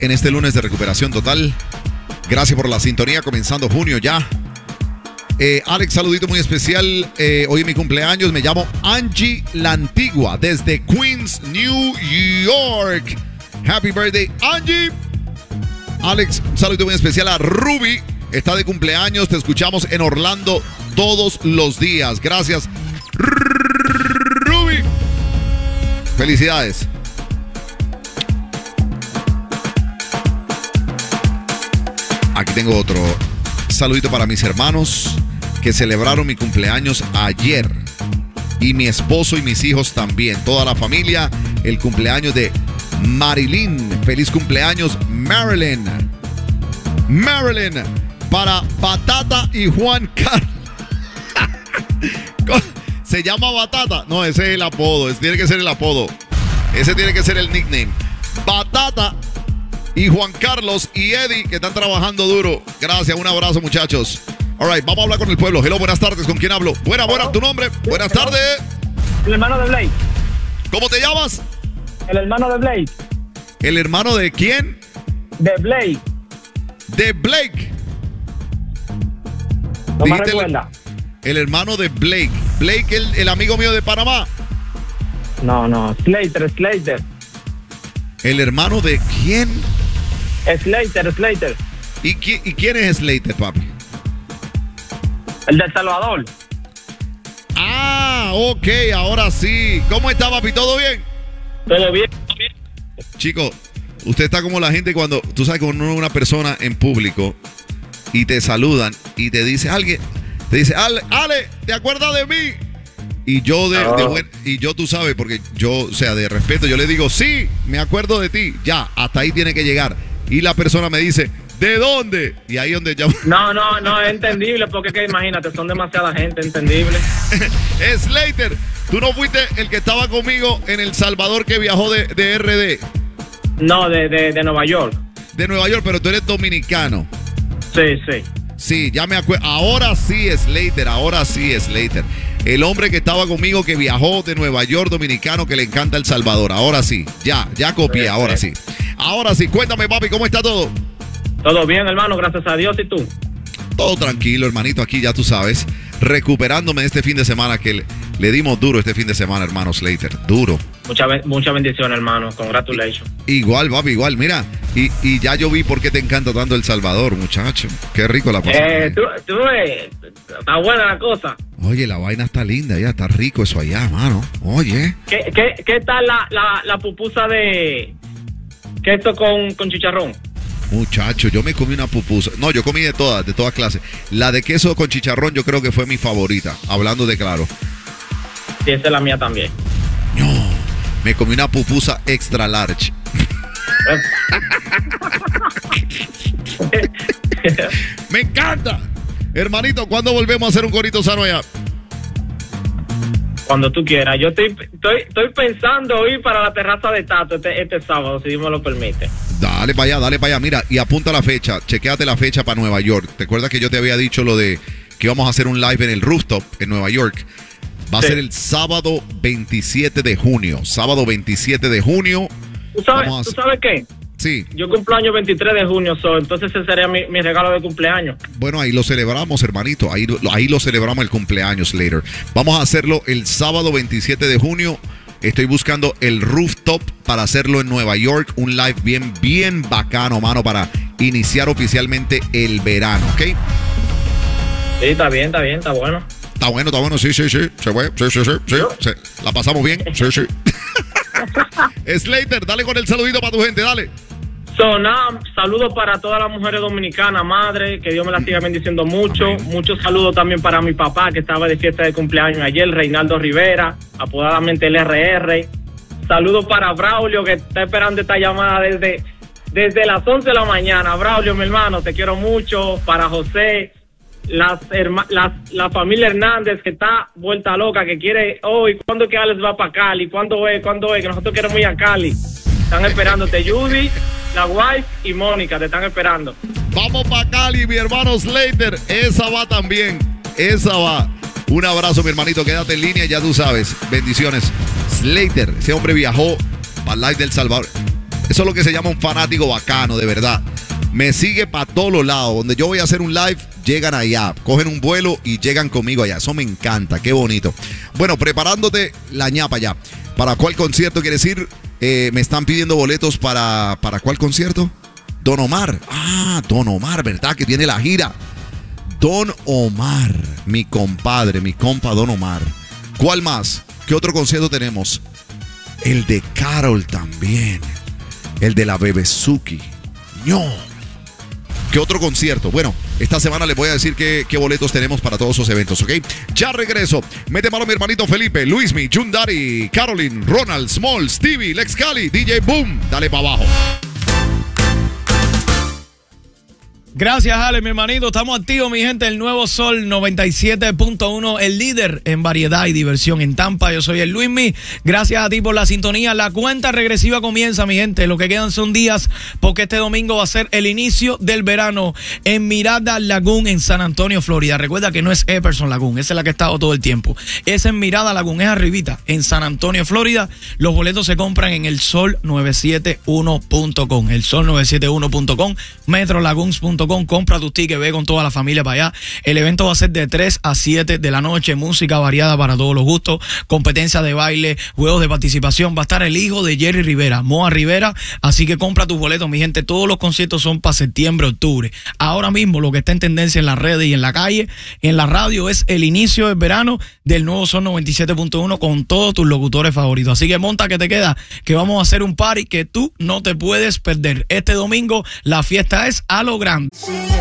en este lunes de recuperación total. Gracias por la sintonía, comenzando junio ya. Alex, saludito muy especial. Hoy es mi cumpleaños. Me llamo Angie La Antigua desde Queens, New York. Happy birthday, Angie. Alex, un saludito muy especial a Ruby. Está de cumpleaños. Te escuchamos en Orlando todos los días. Gracias, Ruby. Felicidades. Aquí tengo otro saludito para mis hermanos que celebraron mi cumpleaños ayer. Y mi esposo y mis hijos también. Toda la familia. El cumpleaños de Marilyn. Feliz cumpleaños, Marilyn. Marilyn. Para Batata y Juan Carlos. ¿Se llama Batata? No, ese es el apodo. Ese tiene que ser el apodo. Ese tiene que ser el nickname. Batata y Juan Carlos y Eddie, que están trabajando duro. Gracias, un abrazo, muchachos. All right, vamos a hablar con el pueblo. Hello, buenas tardes. ¿Con quién hablo? Buena, tu nombre. Buenas tardes. El hermano de Blake. ¿Cómo te llamas? El hermano de Blake. ¿El hermano de quién? De Blake. De Blake. No me recuerda. El hermano de Blake. Blake, el amigo mío de Panamá. No. Slater. ¿El hermano de quién? Slater. ¿Y quién es Slater, papi? El de El Salvador. Ah, ok, ahora sí. ¿Cómo está, papi? ¿Todo bien? Todo bien. Chico, usted está como la gente cuando, tú sabes, cuando uno es una persona en público y te saludan y te dice alguien, te dice, Ale, ¿te acuerdas de mí? Y yo tú sabes, porque yo, o sea, de respeto, yo le digo, sí, me acuerdo de ti. Ya, hasta ahí tiene que llegar. Y la persona me dice, ¿de dónde? Y ahí donde ya... No, es entendible, porque es que imagínate, son demasiada gente, entendible. Slater, ¿tú no fuiste el que estaba conmigo en El Salvador que viajó de RD? No, de Nueva York. De Nueva York, pero tú eres dominicano. Sí. Sí, ya me acuerdo. Ahora sí, Slater. El hombre que estaba conmigo que viajó de Nueva York, dominicano, que le encanta El Salvador. Ahora sí, ya copié, ahora sí. Ahora sí, cuéntame, papi, ¿cómo está todo? Todo bien, hermano, gracias a Dios. ¿Y tú? Todo tranquilo, hermanito, aquí ya tú sabes, recuperándome de este fin de semana que le dimos duro este fin de semana, hermano Slater, duro. Mucha bendición, hermano, congratulations. Igual, papi, igual, mira, y ya yo vi por qué te encanta tanto El Salvador, muchacho, qué rico la pasada. Está buena la cosa. Oye, la vaina está linda, ya está rico eso allá, mano, oye. ¿Qué tal la pupusa de queso con chicharrón? Muchacho, yo me comí una pupusa. No, yo comí de todas clases. La de queso con chicharrón yo creo que fue mi favorita, hablando de claro. Sí, esa es la mía también. No, me comí una pupusa extra large. Me encanta. Hermanito, ¿cuándo volvemos a hacer un corito sano allá? Cuando tú quieras. Yo estoy pensando ir para la terraza de Tato este sábado, si Dios me lo permite. Dale para allá. Mira, y apunta la fecha. Chequéate la fecha para Nueva York. ¿Te acuerdas que yo te había dicho lo de que íbamos a hacer un live en el rooftop en Nueva York? Va a ser el sábado 27 de junio. Sábado 27 de junio. ¿Tú sabes qué? Sí. Yo cumplo año 23 de junio, entonces ese sería mi regalo de cumpleaños. Bueno, ahí lo celebramos, hermanito. Ahí lo celebramos el cumpleaños, later. Vamos a hacerlo el sábado 27 de junio. Estoy buscando el rooftop para hacerlo en Nueva York. Un live bien bacano, mano, para iniciar oficialmente el verano, ¿ok? Sí, está bien, está bueno. Está bueno, sí. Se fue, sí. La pasamos bien, sí. Slater, dale con el saludito para tu gente, dale. Saludos para todas las mujeres dominicanas, madre, que Dios me las siga bendiciendo mucho. Amén. Muchos saludos también para mi papá, que estaba de fiesta de cumpleaños ayer, Reinaldo Rivera, apodadamente el RR. Saludos para Braulio, que está esperando esta llamada desde las 11 de la mañana. Braulio, mi hermano, te quiero mucho. Para José, la familia Hernández, que está vuelta loca, que quiere hoy, ¿cuándo que Alex va para Cali? ¿Cuándo es? Que nosotros queremos ir a Cali. Están esperándote, Judy, la wife y Mónica, te están esperando. Vamos para Cali, mi hermano Slater. Esa va también. Un abrazo, mi hermanito. Quédate en línea, ya tú sabes. Bendiciones. Slater, ese hombre viajó para el live del Salvador. Eso es lo que se llama un fanático bacano, de verdad. Me sigue para todos los lados. Donde yo voy a hacer un live, llegan allá. Cogen un vuelo y llegan conmigo allá. Eso me encanta, qué bonito. Bueno, preparándote la ñapa ya. ¿Para cuál concierto quieres ir? Me están pidiendo boletos ¿para cuál concierto? Don Omar. Ah, Don Omar, ¿verdad? Que tiene la gira. Don Omar, mi compadre, mi compa Don Omar. ¿Cuál más? ¿Qué otro concierto tenemos? El de Karol también. El de la Bebezuki. ¡No! ¿Qué otro concierto? Bueno, esta semana les voy a decir qué boletos tenemos para todos esos eventos, ¿ok? Ya regreso. Mete mano mi hermanito Felipe, Luismi, Jundari, Caroline, Ronald, Small, Stevie, Lex Cali, DJ Boom. Dale para abajo. Gracias, Ale, mi hermanito. Estamos activos, mi gente. El Nuevo Sol 97.1, el líder en variedad y diversión en Tampa. Yo soy el Luismi. Gracias a ti por la sintonía. La cuenta regresiva comienza, mi gente. Lo que quedan son días porque este domingo va a ser el inicio del verano en Mirada Lagoon en San Antonio, Florida. Recuerda que no es Epperson Lagoon, esa es la que he estado todo el tiempo. Es en Mirada Lagoon, es arribita, en San Antonio, Florida. Los boletos se compran en el sol971.com. El sol971.com, metrolagoons.com. Compra tus tickets, ve con toda la familia para allá. El evento va a ser de 3 a 7 de la noche, música variada para todos los gustos, competencia de baile, juegos de participación. Va a estar el hijo de Jerry Rivera, Moa Rivera, así que compra tus boletos, mi gente. Todos los conciertos son para septiembre, octubre. Ahora mismo lo que está en tendencia en las redes y en la calle, en la radio, es el inicio del verano del Nuevo Sol 97.1 con todos tus locutores favoritos. Así que monta que te queda, que vamos a hacer un party que tú no te puedes perder. Este domingo la fiesta es a lo grande.